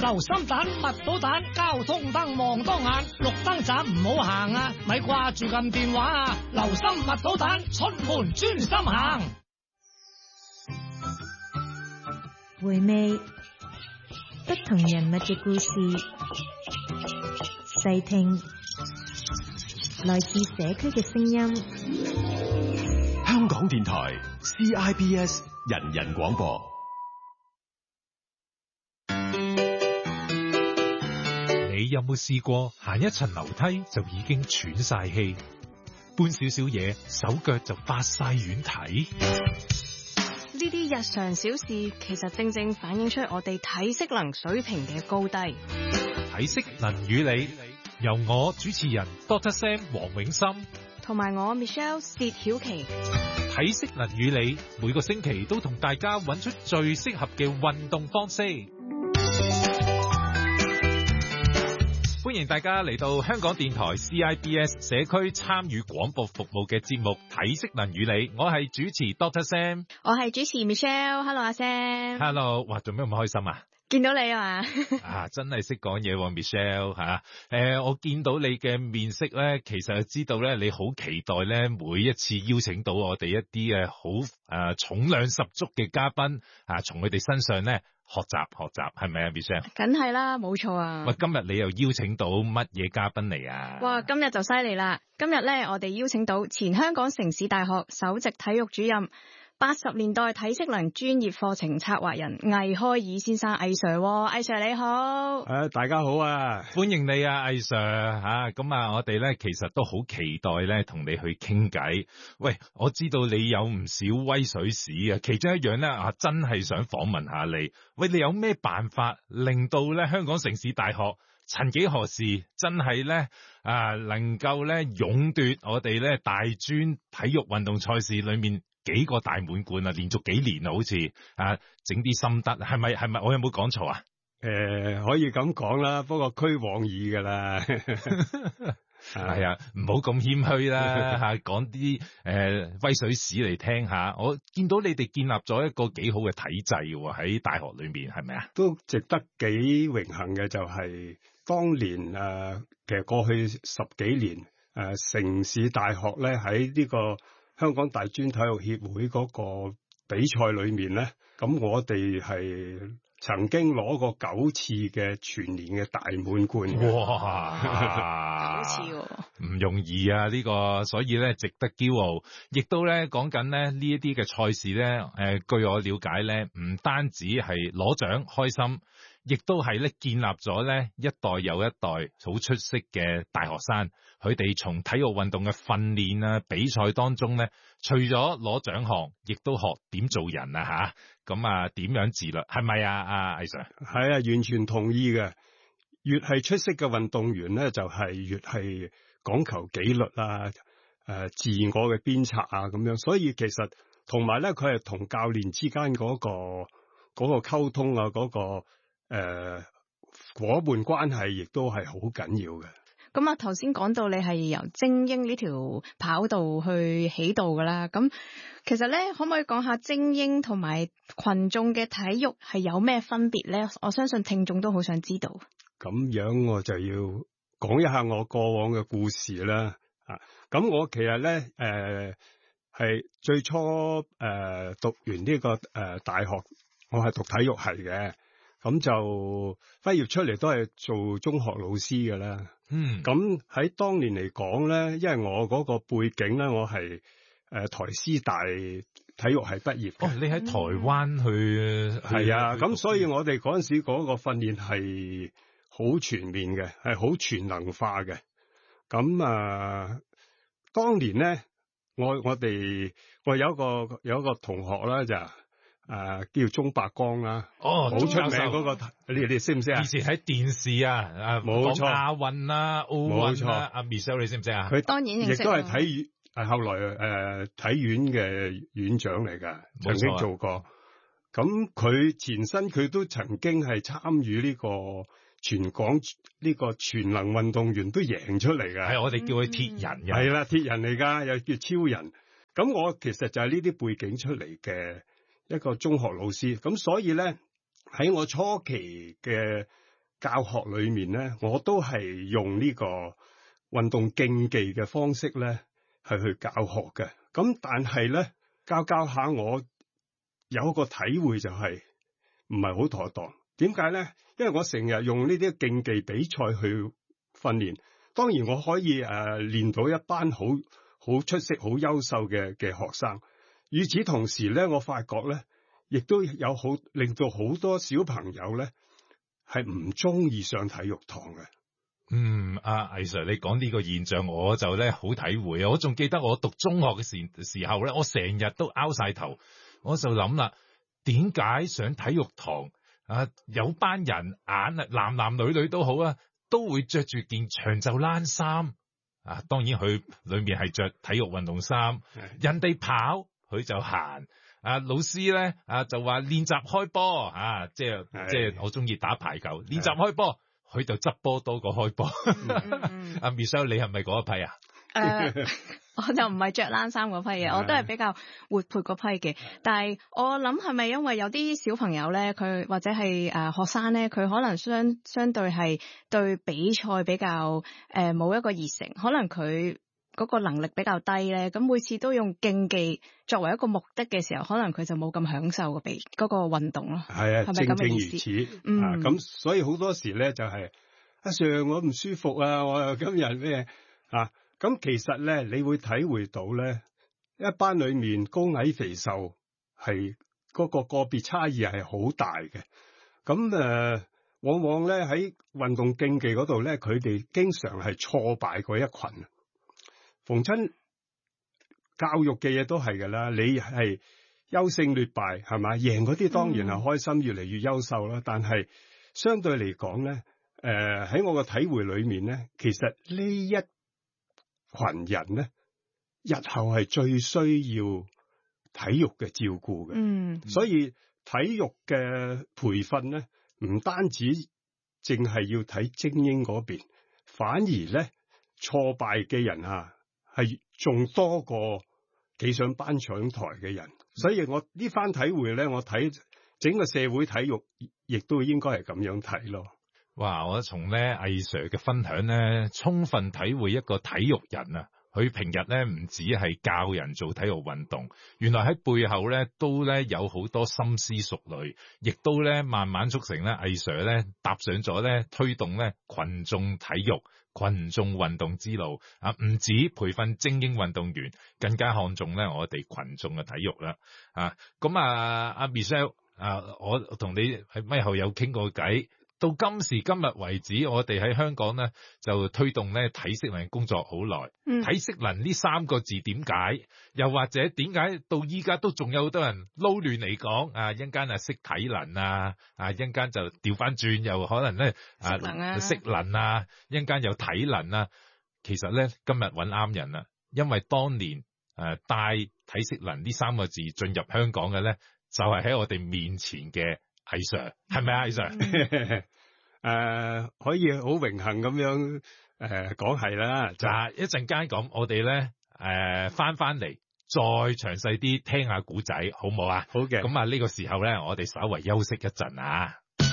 留心蛋、密到蛋，交通燈望多眼，綠燈盞唔好行啊！咪掛住撳電話啊！留心密到蛋，出門專心行。 回味不同人物嘅故事，細聽來自社區嘅聲音。 香港電台 CIBS 人人廣播。 你有冇試過行一層樓梯就已經喘晒氣，搬少少嘢手腳就發晒軟蹄？ 呢啲日常小事其實正正反映出我哋體適能水平嘅高低。 體適能與你，由我主持人 Dr. Sam 黃永森同埋我 Michelle 薛曉琪。 體適能與你，每個星期都同大家揾出最適合嘅運動方式。歡迎大家嚟到香港電台 CIBS 社區參與廣播服務嘅節目《體適能與你》，我係主持 Dr. Sam， 我係主持 Michelle。Hello 阿 Sam。Hello， 哇，做咩咁開心啊？ 見到你啊嘛？ 啊，真係識講嘢喎 Michelle 吓。我見到你嘅面色咧，其實就知道咧，你好期待咧，每一次邀請到我哋一啲好重量十足嘅嘉賓啊，從佢哋身上咧學習，係咪啊 Michelle？ 梗係啦，冇錯啊。 喂，今日你又邀請到乜嘢嘉賓嚟啊？ 哇，今日就犀利啦！今日咧，我哋邀請到前香港城市大學首席體育主任、80年代體適能專業課程策劃人魏開爾先生，魏 Sir。魏 Sir 你好。 大家好啊， 歡迎你啊，魏 Sir 吓。咁我哋咧其實都好期待咧同你去傾偈。喂，我知道你有唔少威水史啊，其中一樣咧真係想訪問下你。喂，你有咩辦法令到咧香港城市大學曾幾何時真係咧能夠咧勇奪我哋咧大專體育運動賽事裏面幾個大滿貫啊，連續幾年啊，好似整啲心得，係咪我有冇講錯啊？ 可以咁講啦，不過俱往矣噶啦。 係啊，唔好咁謙虛啦吓，講啲威水史嚟聽下。我見到你哋建立咗一個幾好嘅體制喎，喺大學裏面，係咪啊？ 都值得幾榮幸嘅，就係當年其實過去10幾年城市大學咧喺呢個香港大專體育協會嗰個比賽裏面咧，咁我哋係曾經攞過9次嘅全年嘅大滿貫。 哇 ，9次喎， 唔容易啊！呢個所以咧值得驕傲，亦都咧講緊咧呢一啲嘅賽事咧，據我了解咧，唔單止係攞獎開心，亦都係咧建立咗咧一代又一代好出色嘅大學生。佢哋從體育運動嘅訓練啊、比賽當中咧，除咗攞獎項，亦都學點做人啊吓。咁點樣自律，係咪啊？魏 Sir？ 係啊，完全同意嘅。越係出色嘅運動員咧，就係越係講求紀律啊、自我嘅鞭策啊咁樣。所以其實同埋咧，佢係同教練之間嗰個溝通啊，嗰個夥伴關係，亦都係好緊要嘅。 咁頭先講到你係由精英呢條跑道去起道噶啦，咁其實咧可唔可以講下精英同埋群眾嘅體育係有咩分別咧？我相信聽眾都好想知道。 咁樣我就要講一下我過往嘅故事啦。咁我其實咧係最初讀完呢個大學，我係讀體育系嘅。咁就畢業出嚟都係做中學老師嘅啦。咁喺當年嚟講咧，因為我嗰個背景咧，我係台師大體育系畢業嘅。 你喺台灣去？ 係啊，咁所以我哋嗰陣時嗰個訓練係好全面嘅，係好全能化嘅。咁當年咧，我有一個同學啦就。叫鍾伯光啦，好出名嗰個，你識唔識啊？ 以前喺電視冇錯， 亞運啦、奧運啦，阿 Michelle 你識唔識啊？ 佢當然認識， 亦都係後來體院嘅院長嚟噶，曾經做過。咁佢前身佢都曾經係參與呢個全港呢個全能運動員都贏出嚟噶， 係我哋叫佢鐵人嘅， 係啦，鐵人嚟噶，又叫超人。咁我其實就係呢啲背景出嚟嘅一個中學老師，咁所以咧喺我初期嘅教學裏面咧，我都係用呢個運動競技嘅方式咧，係去教學嘅。咁但係咧，教下我有一個體會就係唔係好妥當。點解咧？因為我成日用呢啲競技比賽去訓練，當然我可以練到一班好出色、好優秀嘅學生。與此同時咧，我發覺咧，亦都有令到好多小朋友咧係唔中意上體育堂嘅。 阿魏 Sir，你講呢個現象，我就咧好體會啊！我仲記得我讀中學嘅時候咧，我成日都拗晒頭，我就諗啦，點解上體育堂有班人男女都好啊，都會着住件長袖冷衫啊，當然佢裏面係着體育運動衫，人哋跑佢就行。老師咧就話練習開波即係我中意打排球，練習開波。佢就執波多過開波。阿 Michelle， 你係咪嗰一批啊？ 我就唔係着冷衫嗰批嘅，我都係比較活潑嗰批嘅。但係我諗係咪因為有啲小朋友咧，佢或者係學生咧，佢可能相對係對比賽比較冇一個熱誠，可能佢嗰個能力比較低咧，咁每次都用競技作為一個目的嘅時候，可能佢就冇咁享受嗰個運動咯。 係啊， 係咪咁嘅意思？ 正如此。咁所以好多時咧就係阿 Sir， 我唔舒服啊，我又今日咩啊？咁其實咧，你會體會到咧，一班裏面高矮肥瘦係嗰個個別差異係好大嘅。咁往往咧喺運動競技嗰度咧，佢哋經常係挫敗嗰一群。逢親教育嘅嘢都係噶啦，你係優勝劣敗係嘛？贏嗰啲當然係開心，越嚟越優秀啦。但係相對嚟講咧，喺我嘅體會裏面咧，其實呢一群人咧，日後係最需要體育嘅照顧嘅。所以體育嘅培訓咧，唔單止淨係要睇精英嗰邊，反而咧挫敗嘅人係仲多過企上頒獎台嘅人，所以我呢番體會咧，我睇整個社會體育亦都應該係咁樣睇咯。 哇！我從咧魏 Sir 嘅分享咧，充分體會一個體育人啊，佢平日咧唔止係教人做體育運動，原來喺背後咧都咧有好多深思熟慮，亦都咧慢慢促成咧魏 Sir 咧踏上咗咧推動咧群眾體育、群眾運動之路啊！唔止培訓精英運動員，更加看重咧我哋群眾嘅體育啦啊！咁阿 Michelle 我同你喺咪後有傾過偈。到今時今日為止，我哋喺香港咧就推動咧體適能工作好耐。體適能呢3個字點解？又或者點解到依家都仲有好多人撈亂嚟講一陣間識體能一陣間就調翻轉，又可能咧適能一陣間又體能啊。其實咧今日揾啱人啦，因為當年帶體適能呢3個字進入香港嘅咧，就係喺我哋面前嘅魏 Sir， 係咪啊？魏 Sir， 可以好榮幸咁樣講係啦。 就一陣間咁，我哋咧翻嚟再詳細啲聽下古仔，好唔好啊？ 好嘅。 咁呢個時候咧，我哋稍為休息一陣啊。